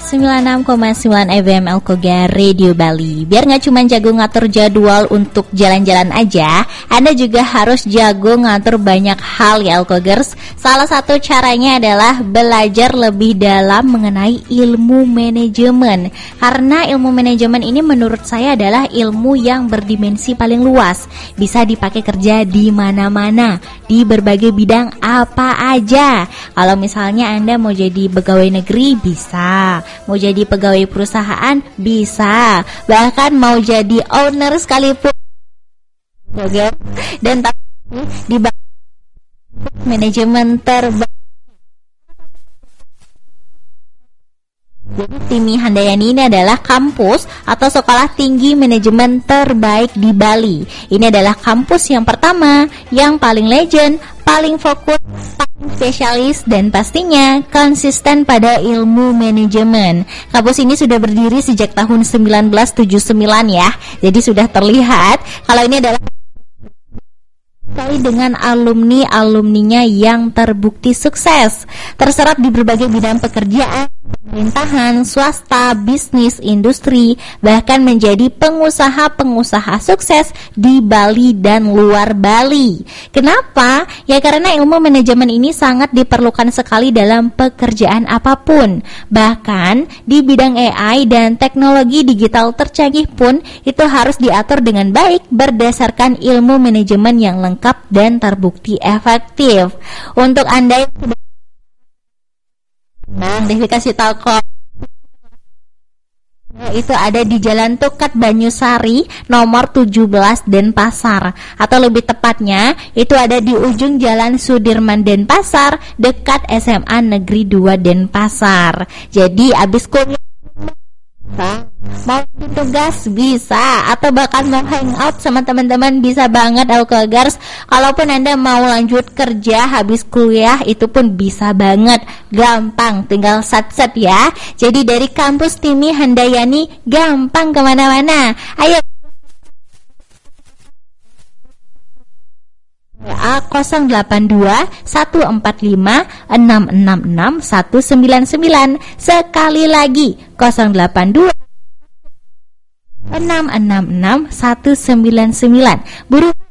96,9 FM Alkogar Radio Bali. Biar gak cuma jago ngatur jadwal untuk jalan-jalan aja, Anda juga harus jago ngatur banyak hal ya Alkogers. Salah satu caranya adalah belajar lebih dalam mengenai ilmu manajemen. Karena ilmu manajemen ini menurut saya adalah ilmu yang berdimensi paling luas. Bisa dipakai kerja di mana-mana, di berbagai bidang apa aja. Kalau misalnya Anda mau jadi pegawai negeri, bisa. Mau jadi pegawai perusahaan, bisa. Bahkan mau jadi owner sekalipun, dan di manajemen terbaik. Jadi Timi Handayani ini adalah kampus atau sekolah tinggi manajemen terbaik di Bali. Ini adalah kampus yang pertama, yang paling legend, paling fokus, paling spesialis, dan pastinya konsisten pada ilmu manajemen. Kampus ini sudah berdiri sejak tahun 1979 ya. Jadi sudah terlihat kalau ini adalah sekali dengan alumninya yang terbukti sukses, terserap di berbagai bidang pekerjaan, pemerintahan, swasta, bisnis, industri, bahkan menjadi pengusaha-pengusaha sukses di Bali dan luar Bali. Kenapa? Ya karena ilmu manajemen ini sangat diperlukan sekali dalam pekerjaan apapun. Bahkan di bidang AI dan teknologi digital tercanggih pun itu harus diatur dengan baik berdasarkan ilmu manajemen yang lengkap dan terbukti efektif. Untuk Anda yang sudah verifikasi Telkom itu ada di Jalan Tukat Banyusari nomor 17 Denpasar, atau lebih tepatnya itu ada di ujung Jalan Sudirman Denpasar dekat SMA Negeri 2 Denpasar. Jadi abis kuliah mau tugas bisa, atau bahkan mau hangout sama teman-teman bisa banget Alkogars. Kalaupun Anda mau lanjut kerja habis kuliah itu pun bisa banget, gampang, tinggal sat-sat ya. Jadi dari kampus Timi Handayani gampang kemana-mana. Ayo A082 145 666 199. Sekali lagi 082 666 199. Buru